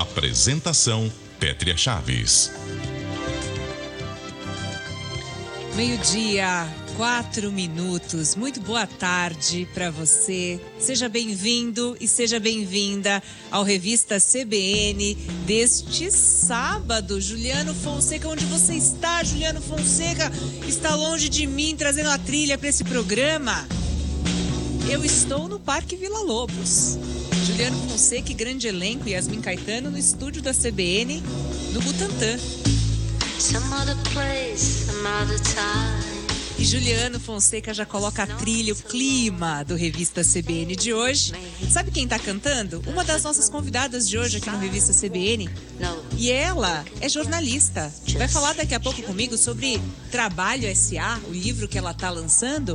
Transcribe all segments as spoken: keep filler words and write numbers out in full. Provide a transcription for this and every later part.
Apresentação Pétria Chaves. Meio-dia, quatro minutos. Muito boa tarde para você. Seja bem-vindo e seja bem-vinda ao Revista C B N deste sábado. Juliano Fonseca, onde você está? Juliano Fonseca está longe de mim, trazendo a trilha para esse programa. Eu estou no Parque Vila Lobos. Juliano Fonseca e grande elenco, Yasmin Caetano no estúdio da C B N, no Butantã. Some other place, some other time. E Juliano Fonseca já coloca a trilha, o clima do Revista C B N de hoje. Sabe quem tá cantando? Uma das nossas convidadas de hoje aqui no Revista C B N. E ela é jornalista. Vai falar daqui a pouco comigo sobre Trabalho S A, o livro que ela tá lançando.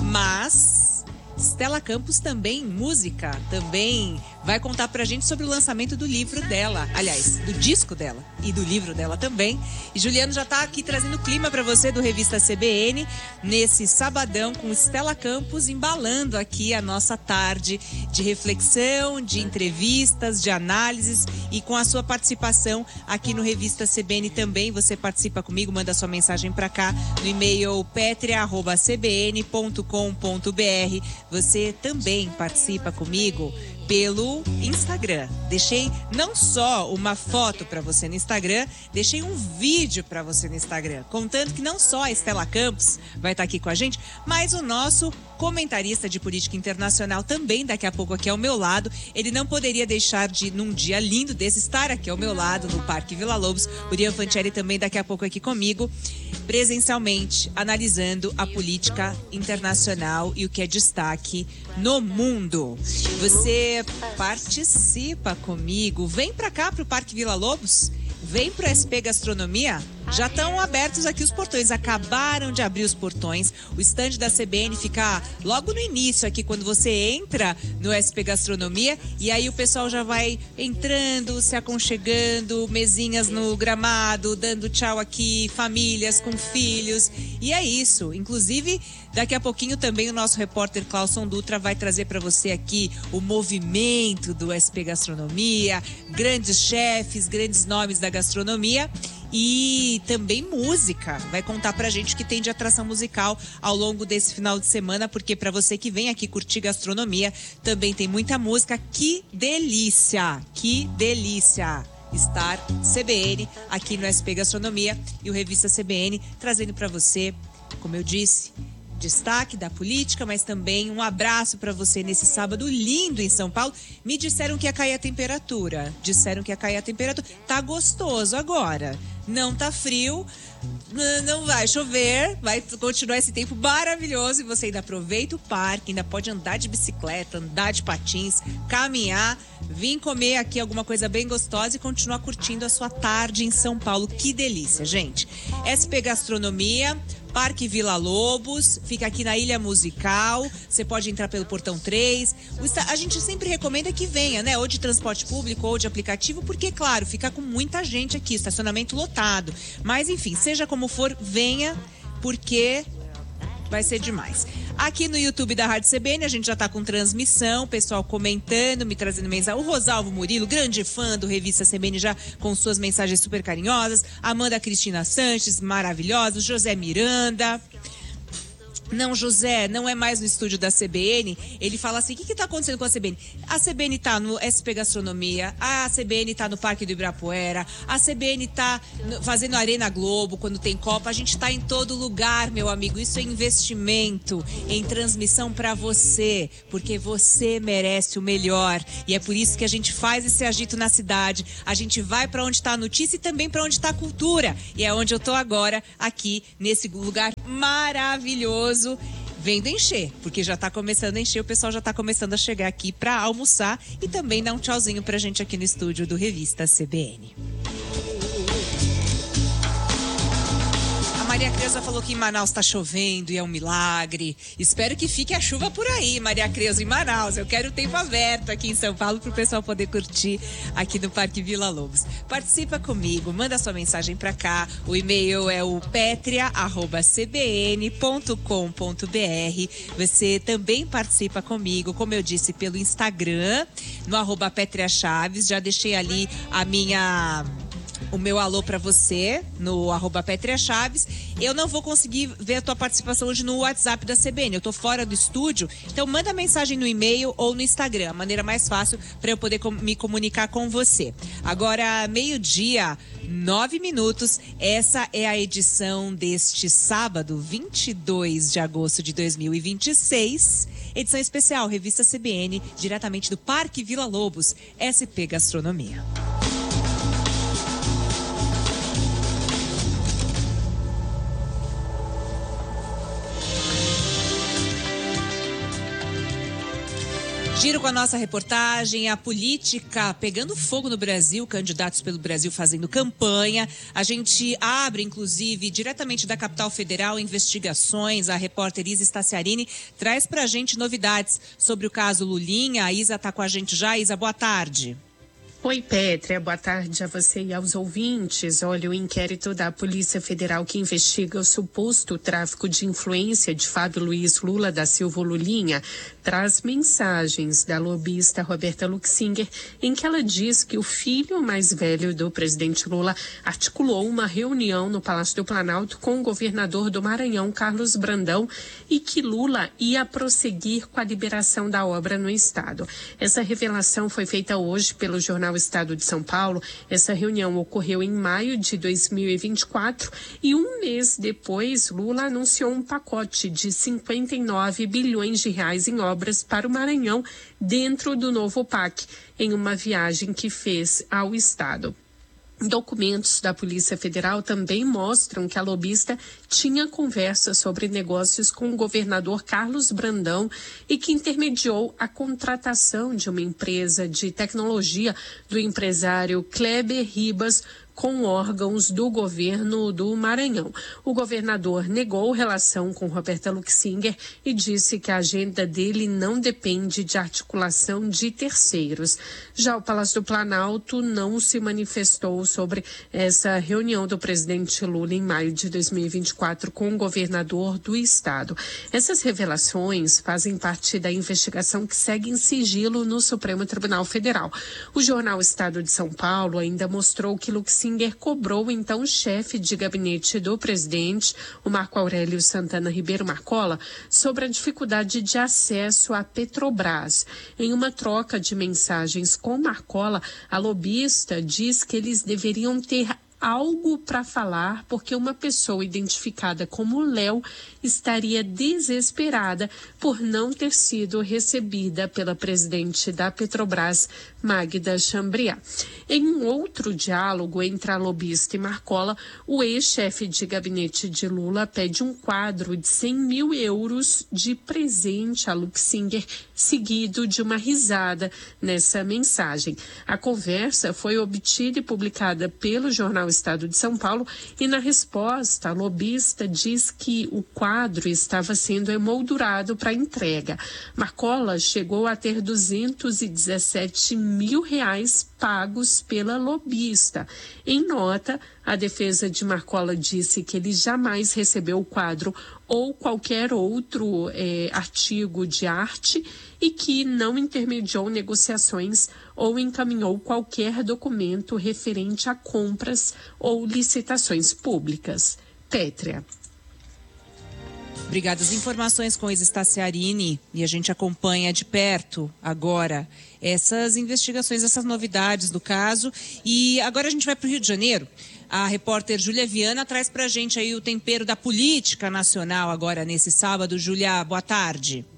Mas Stella Campos também, música, também vai contar pra gente sobre o lançamento do livro dela, aliás, do disco dela e do livro dela também. E Juliano já tá aqui trazendo o clima pra você do Revista C B N nesse sabadão com Stella Campos embalando aqui a nossa tarde de reflexão, de entrevistas, de análises e com a sua participação aqui no Revista C B N também. Você participa comigo, manda sua mensagem pra cá no e-mail petria arroba c b n ponto com ponto b r. Você também participa comigo pelo Instagram. Deixei não só uma foto para você no Instagram, deixei um vídeo para você no Instagram, contando que não só a Stella Campos vai estar aqui com a gente, mas o nosso comentarista de política internacional também daqui a pouco aqui ao meu lado. Ele não poderia deixar de, num dia lindo desse, estar aqui ao meu lado no Parque Vila Lobos. O Rian Fancelli também daqui a pouco aqui comigo, presencialmente, analisando a política internacional e o que é destaque no mundo. Você participa comigo, vem pra cá pro Parque Vila Lobos, vem pro S P Gastronomia. Já estão abertos aqui os portões, acabaram de abrir os portões. O estande da C B N fica logo no início aqui, quando você entra no S P Gastronomia. E aí o pessoal já vai entrando, se aconchegando, mesinhas no gramado, dando tchau aqui, famílias com filhos. E é isso. Inclusive, daqui a pouquinho também o nosso repórter Clauson Dutra vai trazer para você aqui o movimento do S P Gastronomia, grandes chefes, grandes nomes da gastronomia. E também música, vai contar pra gente o que tem de atração musical ao longo desse final de semana, porque pra você que vem aqui curtir gastronomia, também tem muita música. Que delícia, que delícia estar C B N aqui no S P Gastronomia e o Revista C B N trazendo pra você, como eu disse, destaque da política, mas também um abraço para você nesse sábado lindo em São Paulo. Me disseram que ia cair a temperatura, disseram que ia cair a temperatura. Tá gostoso agora, não tá frio, não vai chover, vai continuar esse tempo maravilhoso e você ainda aproveita o parque, ainda pode andar de bicicleta, andar de patins, caminhar, vir comer aqui alguma coisa bem gostosa e continuar curtindo a sua tarde em São Paulo. Que delícia, gente. S P Gastronomia, Parque Vila Lobos, fica aqui na Ilha Musical, você pode entrar pelo Portão três. A gente sempre recomenda que venha, né? Ou de transporte público ou de aplicativo, porque, claro, fica com muita gente aqui, estacionamento lotado. Mas, enfim, seja como for, venha, porque vai ser demais. Aqui no YouTube da Rádio C B N, a gente já tá com transmissão, pessoal comentando, me trazendo mensagem. O Rosalvo Murilo, grande fã do Revista C B N, já com suas mensagens super carinhosas. Amanda Cristina Sanches, maravilhosa. José Miranda. Não, José, não é mais no estúdio da C B N. Ele fala assim, o que que tá acontecendo com a C B N? A C B N tá no S P Gastronomia, a C B N tá no Parque do Ibirapuera, a C B N tá no, fazendo Arena Globo quando tem Copa. A gente tá em todo lugar, meu amigo. Isso é investimento em transmissão pra você, porque você merece o melhor. E é por isso que a gente faz esse agito na cidade. A gente vai pra onde tá a notícia e também pra onde tá a cultura. E é onde eu tô agora, aqui, nesse lugar maravilhoso, vendo encher, porque já tá começando a encher, o pessoal já tá começando a chegar aqui pra almoçar e também dar um tchauzinho pra gente aqui no estúdio do Revista C B N. A Maria Creuza falou que em Manaus está chovendo e é um milagre. Espero que fique a chuva por aí, Maria Creuza, em Manaus. Eu quero o tempo aberto aqui em São Paulo para o pessoal poder curtir aqui no Parque Vila Lobos. Participa comigo, manda sua mensagem para cá. O e-mail é o petria arroba c b n ponto com ponto b r. Você também participa comigo, como eu disse, pelo Instagram, no arroba Petria Chaves. Já deixei ali a minha... o meu alô para você no arroba Petria Chaves. Eu não vou conseguir ver a tua participação hoje no WhatsApp da C B N. Eu tô fora do estúdio, então manda mensagem no e-mail ou no Instagram, a maneira mais fácil para eu poder com, me comunicar com você. Agora, meio-dia, nove minutos. Essa é a edição deste sábado, vinte e dois de agosto de dois mil e vinte e seis. Edição especial, Revista C B N, diretamente do Parque Vila Lobos, S P Gastronomia. Giro com a nossa reportagem, a política pegando fogo no Brasil, candidatos pelo Brasil fazendo campanha. A gente abre, inclusive, diretamente da capital federal, investigações. A repórter Isa Staciarini traz pra gente novidades sobre o caso Lulinha. A Isa tá com a gente já. Isa, boa tarde. Oi, Pétria, boa tarde a você e aos ouvintes. Olha, o inquérito da Polícia Federal que investiga o suposto tráfico de influência de Fábio Luiz Lula da Silva Lulinha traz mensagens da lobista Roberta Luxinger, em que ela diz que o filho mais velho do presidente Lula articulou uma reunião no Palácio do Planalto com o governador do Maranhão, Carlos Brandão, e que Lula ia prosseguir com a liberação da obra no estado. Essa revelação foi feita hoje pelo jornal Estado de São Paulo. Essa reunião ocorreu em maio de dois mil e vinte e quatro e um mês depois, Lula anunciou um pacote de cinquenta e nove bilhões de reais em obras para o Maranhão dentro do novo P A C, em uma viagem que fez ao estado. Documentos da Polícia Federal também mostram que a lobista tinha conversa sobre negócios com o governador Carlos Brandão e que intermediou a contratação de uma empresa de tecnologia do empresário Kleber Ribas com órgãos do governo do Maranhão. O governador negou relação com Roberta Luxinger e disse que a agenda dele não depende de articulação de terceiros. Já o Palácio do Planalto não se manifestou sobre essa reunião do presidente Lula em maio de dois mil e vinte e quatro com o governador do estado. Essas revelações fazem parte da investigação que segue em sigilo no Supremo Tribunal Federal. O jornal Estado de São Paulo ainda mostrou que Luxinger cobrou então o chefe de gabinete do presidente, o Marco Aurélio Santana Ribeiro Marcola, sobre a dificuldade de acesso à Petrobras. Em uma troca de mensagens com Marcola, a lobista diz que eles deveriam ter algo para falar porque uma pessoa identificada como Léo estaria desesperada por não ter sido recebida pela presidente da Petrobras, Magda Chambriard. Em um outro diálogo entre a lobista e Marcola, o ex-chefe de gabinete de Lula pede um quadro de cem mil euros de presente a Luxinger, seguido de uma risada nessa mensagem. A conversa foi obtida e publicada pelo jornal Estado de São Paulo e, na resposta, a lobista diz que o quadro estava sendo emoldurado para entrega. Marcola chegou a ter duzentos e dezessete mil reais pagos pela lobista. Em nota, a defesa de Marcola disse que ele jamais recebeu o quadro ou qualquer outro eh, artigo de arte e que não intermediou negociações ou encaminhou qualquer documento referente a compras ou licitações públicas. Pétria. Obrigada. As informações com Isa Staciarini, e a gente acompanha de perto agora essas investigações, essas novidades do caso. E agora a gente vai para o Rio de Janeiro. A repórter Júlia Viana traz para a gente aí o tempero da política nacional agora nesse sábado. Júlia, boa tarde.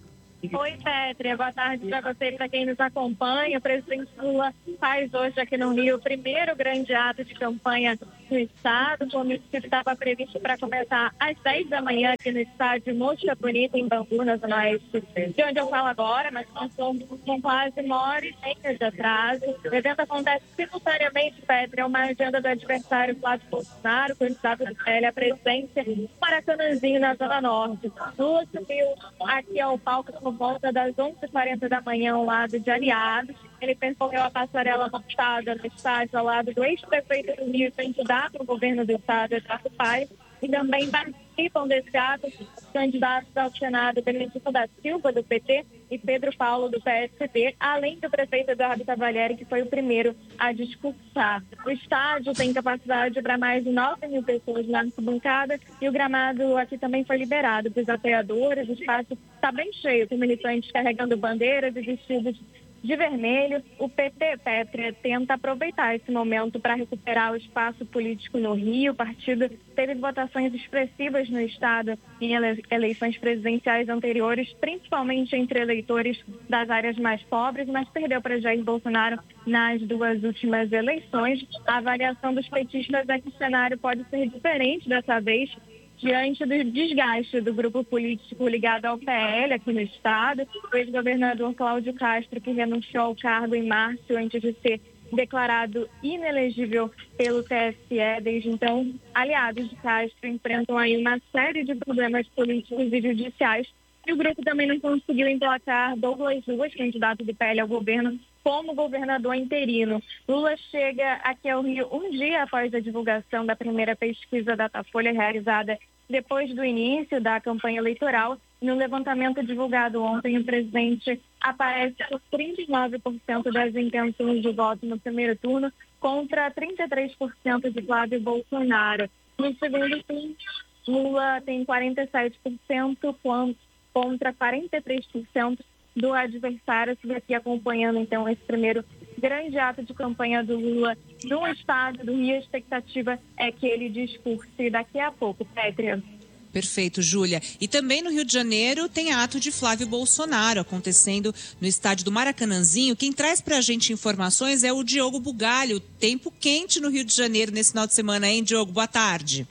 Oi, Pétria. Boa tarde para você e para quem nos acompanha. O presidente Lula faz hoje aqui no Rio o primeiro grande ato de campanha no estado. O comício estava previsto para começar às dez da manhã aqui no estádio Mosca Bonita, em Bangu, na Zona Oeste, de onde eu falo agora, mas passou com quase uma hora e meia de atraso. O evento acontece simultaneamente, Pétria, uma agenda do adversário Flávio Bolsonaro, candidato do P L à presidência, Maracanãzinho, na Zona Norte. Lula subiu aqui ao palco por volta das onze e quarenta da manhã ao lado de aliados. Ele percorreu a passarela montada no estádio ao lado do ex-prefeito do Rio, candidato ao governo do estado, Eduardo Paes, e também participam desse ato os candidatos ao Senado, Benedito da Silva, do P T, e Pedro Paulo, do P S D, além do prefeito Eduardo Cavalieri, que foi o primeiro a discursar. O estádio tem capacidade para mais de nove mil pessoas na arquibancada e o gramado aqui também foi liberado para os apoiadores. O espaço está bem cheio, com militantes carregando bandeiras e vestidos de vermelho. O P T, Pétria, tenta aproveitar esse momento para recuperar o espaço político no Rio. O partido teve votações expressivas no estado em ele- eleições presidenciais anteriores, principalmente entre eleitores das áreas mais pobres, mas perdeu para Jair Bolsonaro nas duas últimas eleições. A avaliação dos petistas é que o cenário pode ser diferente dessa vez, diante do desgaste do grupo político ligado ao P L aqui no estado. O ex-governador Cláudio Castro, que renunciou ao cargo em março antes de ser declarado inelegível pelo T S E. Desde então, aliados de Castro enfrentam aí uma série de problemas políticos e judiciais. E o grupo também não conseguiu emplacar Douglas Ruas, candidato do P L ao governo, como governador interino. Lula chega aqui ao Rio um dia após a divulgação da primeira pesquisa Datafolha realizada depois do início da campanha eleitoral. No levantamento divulgado ontem, o presidente aparece por trinta e nove por cento das intenções de voto no primeiro turno, contra trinta e três por cento de Flávio Bolsonaro. No segundo turno, Lula tem quarenta e sete por cento contra quarenta e três por cento do adversário. Estive aqui acompanhando, então, esse primeiro grande ato de campanha do Lula no estado do Rio. A expectativa é que ele discurse daqui a pouco, Pétria. Perfeito, Júlia. E também no Rio de Janeiro tem ato de Flávio Bolsonaro acontecendo no estádio do Maracanãzinho. Quem traz pra gente informações é o Diogo Bugalho. Tempo quente no Rio de Janeiro nesse final de semana, hein, Diogo? Boa tarde.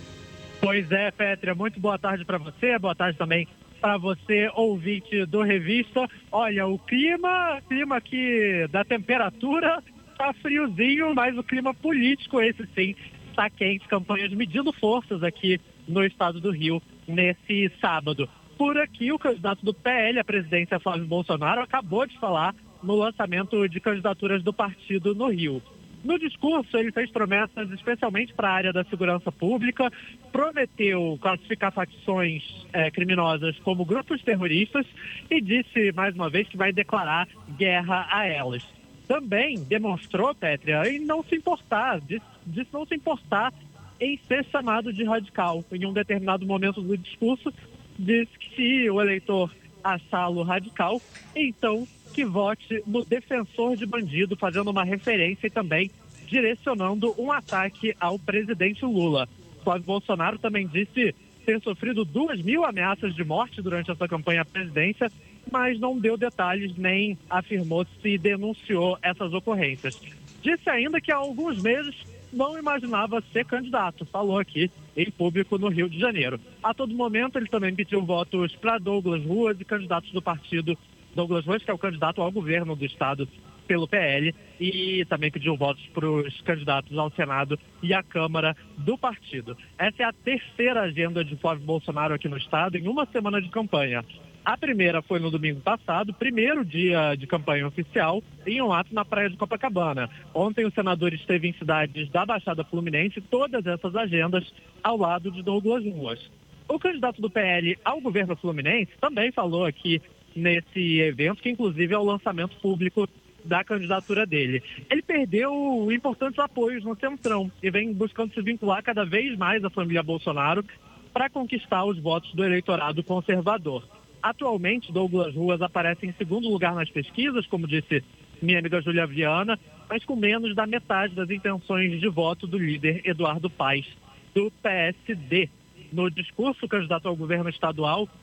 Pois é, Pétria, muito boa tarde para você, boa tarde também para você, ouvinte do Revista. Olha, o clima, clima aqui da temperatura tá friozinho, mas o clima político, esse sim, tá quente. Campanhas medindo forças aqui no estado do Rio nesse sábado. Por aqui, o candidato do P L à presidência, Flávio Bolsonaro, acabou de falar no lançamento de candidaturas do partido no Rio. No discurso, ele fez promessas especialmente para a área da segurança pública, prometeu classificar facções é, criminosas como grupos terroristas e disse, mais uma vez, que vai declarar guerra a elas. Também demonstrou, Pétria, em não se importar, disse, disse não se importar em ser chamado de radical. Em um determinado momento do discurso, disse que se o eleitor achá-lo radical, então que vote no defensor de bandido, fazendo uma referência e também direcionando um ataque ao presidente Lula. Flávio Bolsonaro também disse ter sofrido duas mil ameaças de morte durante essa campanha à presidência, mas não deu detalhes nem afirmou se denunciou essas ocorrências. Disse ainda que há alguns meses não imaginava ser candidato, falou aqui em público no Rio de Janeiro. A todo momento ele também pediu votos para Douglas Ruas e candidatos do partido Douglas Ruas, que é o candidato ao governo do estado pelo P L, e também pediu votos para os candidatos ao Senado e à Câmara do partido. Essa é a terceira agenda de Flávio Bolsonaro aqui no estado em uma semana de campanha. A primeira foi no domingo passado, primeiro dia de campanha oficial, em um ato na praia de Copacabana. Ontem o senador esteve em cidades da Baixada Fluminense, todas essas agendas ao lado de Douglas Ruas. O candidato do P L ao governo fluminense também falou aqui nesse evento, que inclusive é o lançamento público da candidatura dele. Ele perdeu importantes apoios no Centrão e vem buscando se vincular cada vez mais à família Bolsonaro para conquistar os votos do eleitorado conservador. Atualmente, Douglas Ruas aparece em segundo lugar nas pesquisas, como disse minha amiga Júlia Viana, mas com menos da metade das intenções de voto do líder Eduardo Paes, do P S D. No discurso, o candidato ao governo estadual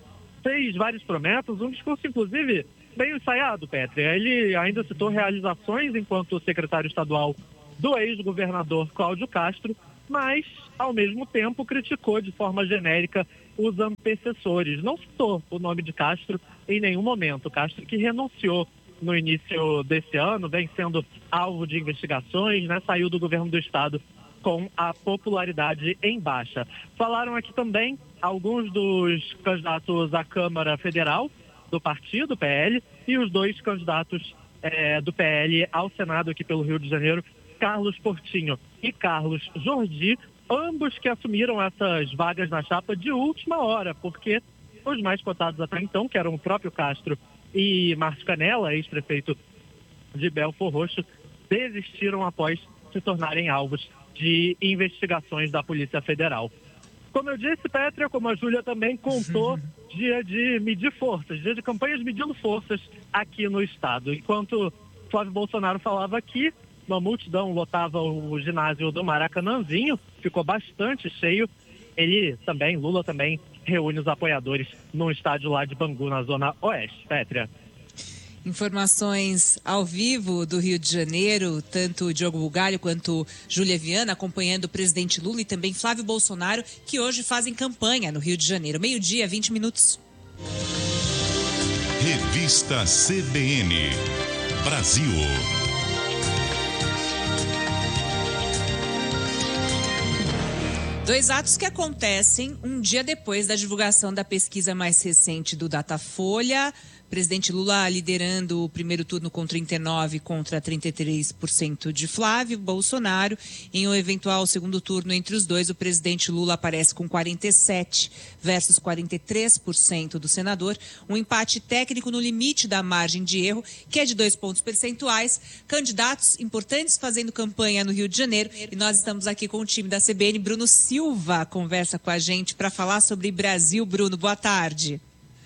fez várias promessas, um discurso, inclusive, bem ensaiado, Pétria. Ele ainda citou realizações enquanto secretário estadual do ex-governador Cláudio Castro, mas, ao mesmo tempo, criticou de forma genérica os antecessores. Não citou o nome de Castro em nenhum momento. Castro que renunciou no início desse ano, vem sendo alvo de investigações, né? Saiu do governo do estado com a popularidade em baixa. Falaram aqui também alguns dos candidatos à Câmara Federal do partido, P L, e os dois candidatos é, do P L ao Senado aqui pelo Rio de Janeiro, Carlos Portinho e Carlos Jordi, ambos que assumiram essas vagas na chapa de última hora, porque os mais cotados até então, que eram o próprio Castro e Márcio Canella, ex-prefeito de Belfor Roxo, desistiram após se tornarem alvos de investigações da Polícia Federal. Como eu disse, Pétria, como a Júlia também contou, dia de medir forças, dia de campanhas medindo forças aqui no estado. Enquanto Flávio Bolsonaro falava aqui, uma multidão lotava o ginásio do Maracanãzinho, ficou bastante cheio. Ele também, Lula também, reúne os apoiadores no estádio lá de Bangu, na zona oeste. Pétria. Informações ao vivo do Rio de Janeiro, tanto Diogo Bugalho quanto Júlia Viana acompanhando o presidente Lula e também Flávio Bolsonaro, que hoje fazem campanha no Rio de Janeiro. Meio-dia, vinte minutos. Revista C B N Brasil. Dois atos que acontecem um dia depois da divulgação da pesquisa mais recente do Datafolha. Presidente Lula liderando o primeiro turno com trinta e nove por cento contra trinta e três por cento de Flávio Bolsonaro. Em um eventual segundo turno entre os dois, o presidente Lula aparece com quarenta e sete por cento versus quarenta e três por cento do senador. Um empate técnico no limite da margem de erro, que é de dois pontos percentuais. Candidatos importantes fazendo campanha no Rio de Janeiro. E nós estamos aqui com o time da C B N. Bruno Silva conversa com a gente para falar sobre Brasil. Bruno, boa tarde.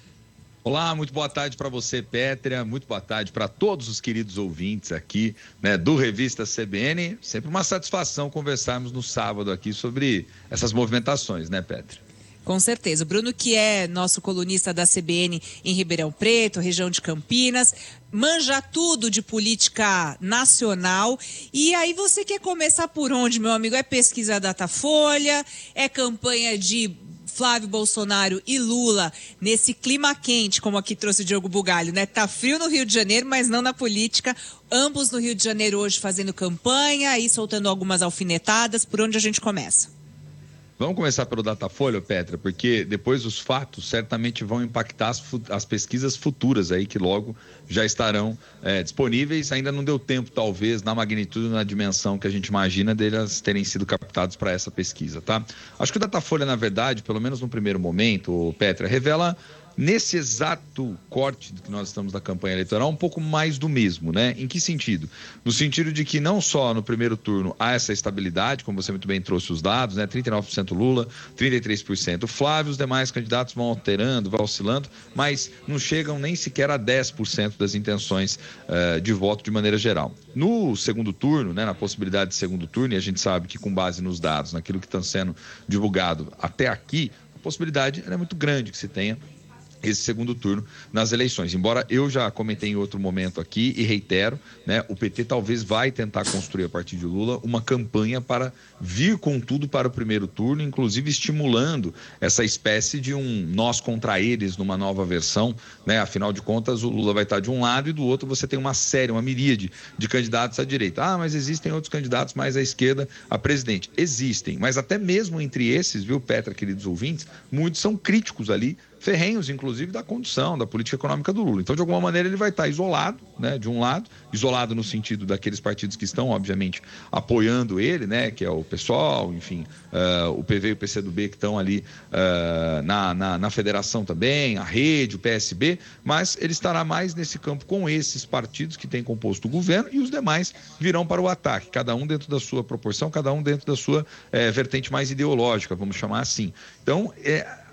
Olá, muito boa tarde para você, Pétria, muito boa tarde para todos os queridos ouvintes aqui, né, do Revista C B N. Sempre uma satisfação conversarmos no sábado aqui sobre essas movimentações, né, Pétria? Com certeza. O Bruno, que é nosso colunista da C B N em Ribeirão Preto, região de Campinas, manja tudo de política nacional. E aí você quer começar por onde, meu amigo? É pesquisa Datafolha, é campanha de Flávio Bolsonaro e Lula nesse clima quente, como aqui trouxe o Diogo Bugalho, né? Tá frio no Rio de Janeiro, mas não na política. Ambos no Rio de Janeiro hoje fazendo campanha e soltando algumas alfinetadas. Por onde a gente começa? Vamos começar pelo Datafolha, Pétria, porque depois os fatos certamente vão impactar as, as pesquisas futuras aí, que logo já estarão é, disponíveis. Ainda não deu tempo, talvez, na magnitude, na dimensão que a gente imagina delas terem sido captados para essa pesquisa, tá? Acho que o Datafolha, na verdade, pelo menos no primeiro momento, Pétria, revela nesse exato corte que nós estamos da campanha eleitoral, um pouco mais do mesmo, né? Em que sentido? No sentido de que não só no primeiro turno há essa estabilidade, como você muito bem trouxe os dados, né? trinta e nove por cento Lula, trinta e três por cento Flávio, os demais candidatos vão alterando, vão oscilando, mas não chegam nem sequer a dez por cento das intenções uh, de voto de maneira geral. No segundo turno, né? Na possibilidade de segundo turno, e a gente sabe que com base nos dados, naquilo que está sendo divulgado até aqui, a possibilidade é muito grande que se tenha esse segundo turno nas eleições. Embora eu já comentei em outro momento aqui e reitero, né, o P T talvez vai tentar construir a partir de Lula uma campanha para vir com tudo para o primeiro turno, inclusive estimulando essa espécie de um nós contra eles numa nova versão, né? Afinal de contas, o Lula vai estar de um lado e do outro você tem uma série, uma miríade de candidatos à direita. Ah, mas existem outros candidatos mais à esquerda a presidente. Existem, mas até mesmo entre esses, viu, Pétria, queridos ouvintes, muitos são críticos ali, ferrenhos, inclusive, da condução, da política econômica do Lula. Então, de alguma maneira, ele vai estar isolado, né, de um lado, isolado no sentido daqueles partidos que estão, obviamente, apoiando ele, né, que é o PSOL, enfim, uh, o P V e o P C do B que estão ali uh, na, na, na federação também, a Rede, o P S B, mas ele estará mais nesse campo com esses partidos que têm composto o governo e os demais virão para o ataque, cada um dentro da sua proporção, cada um dentro da sua eh, vertente mais ideológica, vamos chamar assim. Então, é...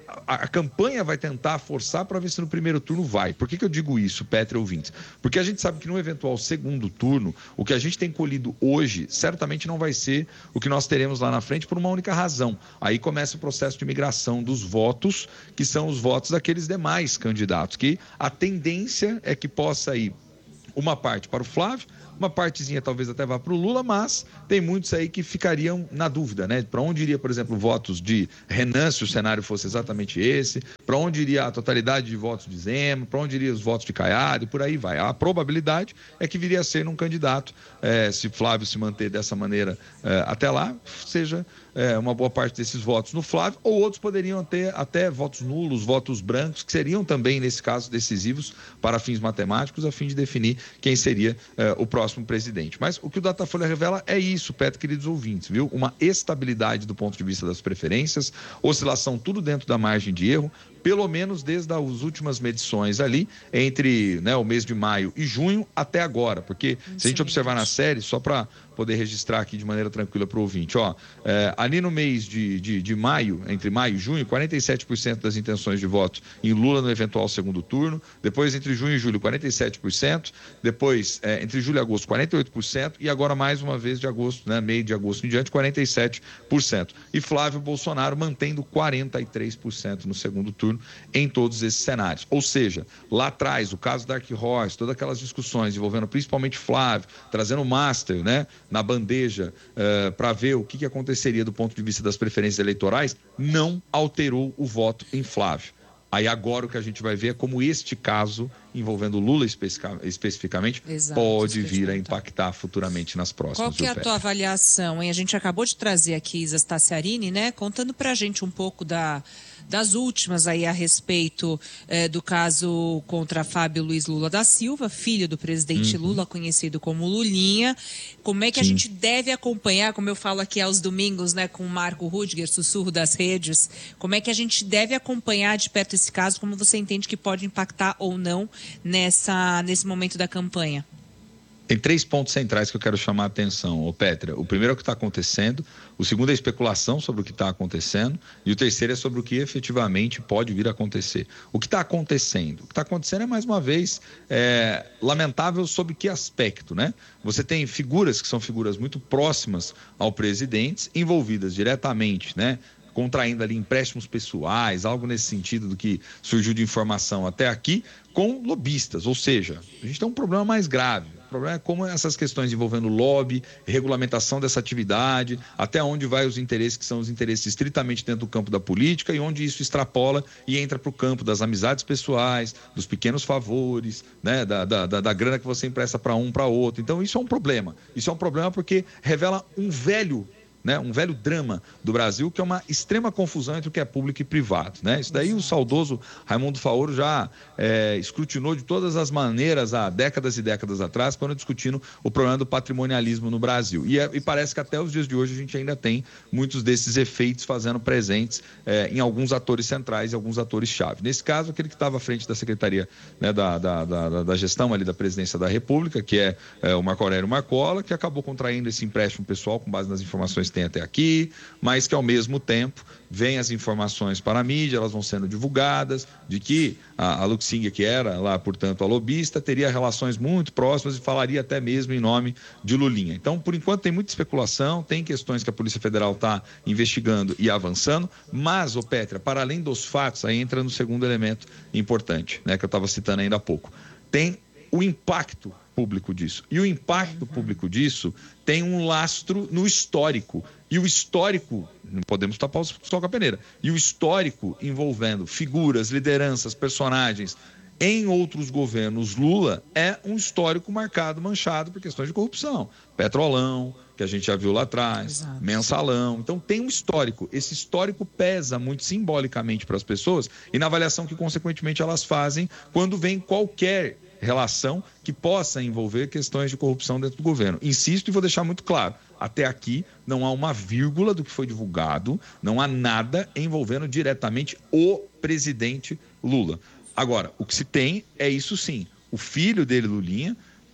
a, a campanha vai tentar forçar para ver se no primeiro turno vai. Por que que eu digo isso, Petra e ouvintes? Porque a gente sabe que no eventual segundo turno, o que a gente tem colhido hoje, certamente não vai ser o que nós teremos lá na frente por uma única razão. Aí começa o processo de migração dos votos, que são os votos daqueles demais candidatos, que a tendência é que possa ir uma parte para o Flávio, uma partezinha talvez até vá para o Lula, mas tem muitos aí que ficariam na dúvida, né? Para onde iria, por exemplo, votos de Renan, se o cenário fosse exatamente esse, para onde iria a totalidade de votos de Zema, para onde iria os votos de Caiado e por aí vai. A probabilidade é que viria a ser num candidato, eh, se Flávio se manter dessa maneira eh, até lá, seja eh, uma boa parte desses votos no Flávio, ou outros poderiam ter até votos nulos, votos brancos, que seriam também, nesse caso, decisivos para fins matemáticos, a fim de definir quem seria eh, o próximo presidente. Mas o que o Datafolha revela é isso, Petro, queridos ouvintes, viu? Uma estabilidade do ponto de vista das preferências, oscilação tudo dentro da margem de erro, pelo menos desde as últimas medições ali, entre, né, o mês de maio e junho até agora, porque se a gente observar na série, só para poder registrar aqui de maneira tranquila para o ouvinte, ó, é, ali no mês de, de, de maio, entre maio e junho, quarenta e sete por cento das intenções de voto em Lula no eventual segundo turno, depois entre junho e julho, quarenta e sete por cento, depois é, entre julho e agosto, quarenta e oito por cento, e agora mais uma vez de agosto, né, meio de agosto em diante, quarenta e sete por cento. E Flávio Bolsonaro mantendo quarenta e três por cento no segundo turno em todos esses cenários. Ou seja, lá atrás, o caso Dark Horse, todas aquelas discussões envolvendo principalmente Flávio, trazendo o Master, né, na bandeja uh, para ver o que, que aconteceria do ponto de vista das preferências eleitorais, não alterou o voto em Flávio. Aí agora o que a gente vai ver é como este caso, envolvendo Lula especific- especificamente, Exato, pode vir a impactar futuramente nas próximas. Qual que é a tua avaliação, hein? A gente acabou de trazer aqui Isa Staciarini, né, contando pra gente um pouco da, das últimas aí a respeito eh, do caso contra Fábio Luiz Lula da Silva, filho do presidente uhum. Lula, conhecido como Lulinha. Como é que Sim. a gente deve acompanhar, como eu falo aqui aos domingos, né, com o Marco Rudiger, sussurro das redes, como é que a gente deve acompanhar de perto esse caso, como você entende que pode impactar ou não nessa, nesse momento da campanha? Tem três pontos centrais que eu quero chamar a atenção, ô Petra. O primeiro é o que está acontecendo, o segundo é a especulação sobre o que está acontecendo e o terceiro é sobre o que efetivamente pode vir a acontecer. O que está acontecendo? O que está acontecendo é, mais uma vez, é, lamentável sob que aspecto, né? Você tem figuras que são figuras muito próximas ao presidente, envolvidas diretamente, né? Contraindo ali empréstimos pessoais, algo nesse sentido do que surgiu de informação até aqui, com lobistas. Ou seja, a gente tem um problema mais grave. O problema é como essas questões envolvendo lobby, regulamentação dessa atividade, até onde vai os interesses que são os interesses estritamente dentro do campo da política e onde isso extrapola e entra para o campo das amizades pessoais, dos pequenos favores, né, da, da, da, da grana que você empresta para um, para outro. Então isso é um problema. Isso é um problema porque revela um velho Né, um velho drama do Brasil, que é uma extrema confusão entre o que é público e privado. Né? Isso daí o saudoso Raimundo Faoro já é, escrutinou de todas as maneiras há décadas e décadas atrás, quando discutindo o problema do patrimonialismo no Brasil. E, é, e parece que até os dias de hoje a gente ainda tem muitos desses efeitos fazendo presentes é, em alguns atores centrais e alguns atores-chave. Nesse caso, aquele que estava à frente da Secretaria, né, da, da, da, da gestão ali da Presidência da República, que é, é o Marco Aurélio Marcola, que acabou contraindo esse empréstimo pessoal com base nas informações que tem até aqui, mas que ao mesmo tempo vem as informações para a mídia, elas vão sendo divulgadas, de que a, a Luxing, que era lá, portanto, a lobista, teria relações muito próximas e falaria até mesmo em nome de Lulinha. Então, por enquanto, tem muita especulação, tem questões que a Polícia Federal está investigando e avançando, mas, ô Petra, para além dos fatos, aí entra no segundo elemento importante, né, que eu estava citando ainda há pouco. Tem o impacto público disso. E o impacto público disso tem um lastro no histórico. E o histórico, não podemos tapar o sol com a peneira, e o histórico envolvendo figuras, lideranças, personagens em outros governos Lula é um histórico marcado, manchado por questões de corrupção. Petrolão, que a gente já viu lá atrás, Exato. Mensalão. Então tem um histórico. Esse histórico pesa muito simbolicamente para as pessoas e na avaliação que, consequentemente, elas fazem quando vem qualquer relação que possa envolver questões de corrupção dentro do governo. Insisto e vou deixar muito claro, até aqui não há uma vírgula do que foi divulgado, não há nada envolvendo diretamente o presidente Lula. Agora, o que se tem é isso sim, o filho dele, Lulinha,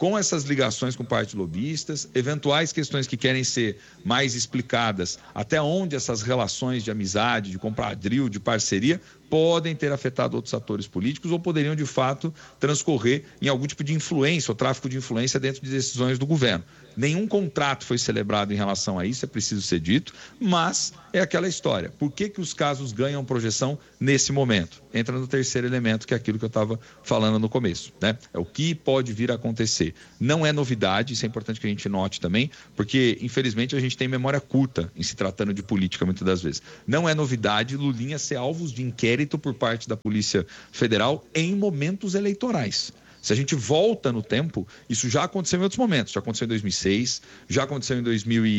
com essas ligações com parte de lobistas, eventuais questões que querem ser mais explicadas, até onde essas relações de amizade, de compadrio, de parceria, podem ter afetado outros atores políticos ou poderiam, de fato, transcorrer em algum tipo de influência ou tráfico de influência dentro de decisões do governo. Nenhum contrato foi celebrado em relação a isso, é preciso ser dito, mas é aquela história. Por que que os casos ganham projeção nesse momento? Entra no terceiro elemento, que é aquilo que eu estava falando no começo, né? É o que pode vir a acontecer. Não é novidade, isso é importante que a gente note também, porque, infelizmente, a gente tem memória curta em se tratando de política, muitas das vezes. Não é novidade Lulinha ser alvos de inquérito por parte da Polícia Federal em momentos eleitorais. Se a gente volta no tempo, isso já aconteceu em outros momentos. Já aconteceu em dois mil e seis, já aconteceu em dois mil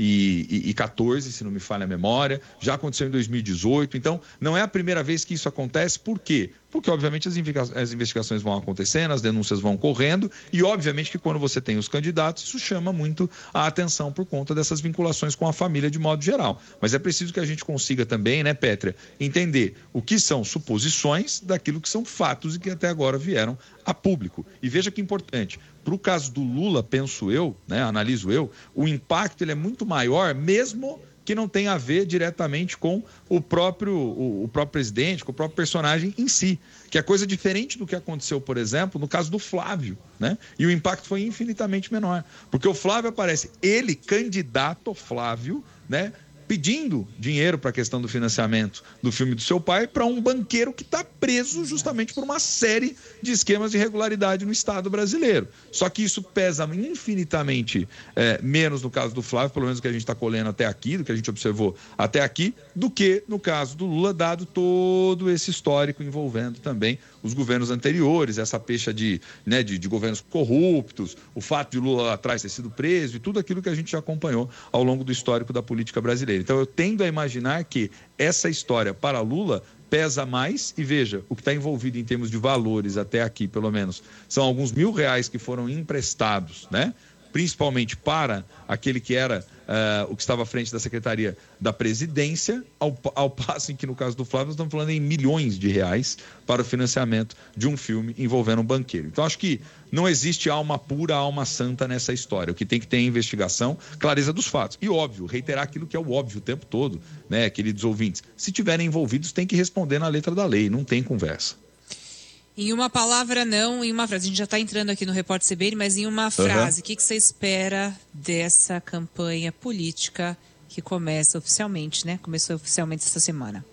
e quatorze, se não me falha a memória, já aconteceu em dois mil e dezoito. Então, não é a primeira vez que isso acontece. Por quê? Porque, obviamente, as investigações vão acontecendo, as denúncias vão correndo e, obviamente, que quando você tem os candidatos, isso chama muito a atenção por conta dessas vinculações com a família de modo geral. Mas é preciso que a gente consiga também, né, Pétria, entender o que são suposições daquilo que são fatos e que até agora vieram a público. E veja que importante, para o caso do Lula, penso eu, né, analiso eu, o impacto ele é muito maior, mesmo que não tem a ver diretamente com o próprio, o, o próprio presidente, com o próprio personagem em si, que é coisa diferente do que aconteceu, por exemplo, no caso do Flávio, né? E o impacto foi infinitamente menor, porque o Flávio aparece, ele, candidato Flávio, né? Pedindo dinheiro para a questão do financiamento do filme do seu pai para um banqueiro que está preso justamente por uma série de esquemas de irregularidade no Estado brasileiro. Só que isso pesa infinitamente é, menos no caso do Flávio, pelo menos o que a gente está colhendo até aqui, do que a gente observou até aqui, do que no caso do Lula, dado todo esse histórico envolvendo também os governos anteriores, essa pecha de, né, de, de governos corruptos, o fato de Lula lá atrás ter sido preso e tudo aquilo que a gente já acompanhou ao longo do histórico da política brasileira. Então eu tendo a imaginar que essa história para Lula pesa mais e veja, o que está envolvido em termos de valores até aqui, pelo menos, são alguns mil reais que foram emprestados, né? Principalmente para aquele que era uh, o que estava à frente da Secretaria da Presidência, ao, ao passo em que, no caso do Flávio, nós estamos falando em milhões de reais para o financiamento de um filme envolvendo um banqueiro. Então, acho que não existe alma pura, alma santa nessa história. O que tem que ter é investigação, clareza dos fatos. E, óbvio, reiterar aquilo que é o óbvio o tempo todo, né, queridos ouvintes? Se tiverem envolvidos, tem que responder na letra da lei, não tem conversa. Em uma palavra, não, em uma frase. A gente já está entrando aqui no Repórter C B N, mas em uma frase, o uhum. que, que você espera dessa campanha política que começa oficialmente, né? Começou oficialmente essa semana.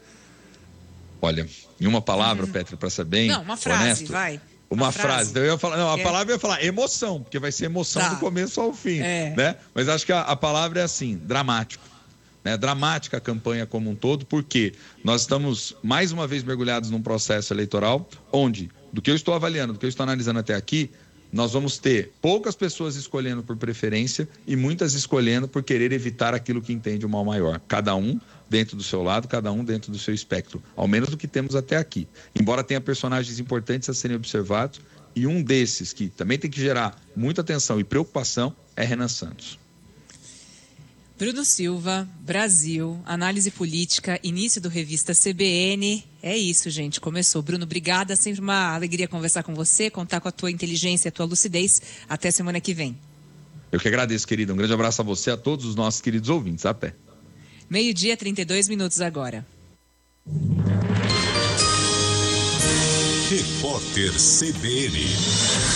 Olha, em uma palavra, uhum. Petra, para ser bem Não, uma frase, honesto, vai. Uma, uma frase. frase. Então eu ia falar, não, a é. palavra eu ia falar emoção, porque vai ser emoção tá. do começo ao fim, é. né? Mas acho que a, a palavra é assim, dramático. Né, dramática a campanha como um todo, porque nós estamos mais uma vez mergulhados num processo eleitoral onde, do que eu estou avaliando, do que eu estou analisando até aqui, nós vamos ter poucas pessoas escolhendo por preferência e muitas escolhendo por querer evitar aquilo que entende o mal maior. Cada um dentro do seu lado, cada um dentro do seu espectro, ao menos do que temos até aqui. Embora tenha personagens importantes a serem observados, e um desses que também tem que gerar muita atenção e preocupação é Renan Santos. Bruno Silva, Brasil, análise política, início do Revista C B N. É isso, gente, começou. Bruno, obrigada, sempre uma alegria conversar com você, contar com a tua inteligência e a tua lucidez. Até semana que vem. Eu que agradeço, querido. Um grande abraço a você e a todos os nossos queridos ouvintes. Até. Meio-dia, trinta e dois minutos agora. Repórter C B N.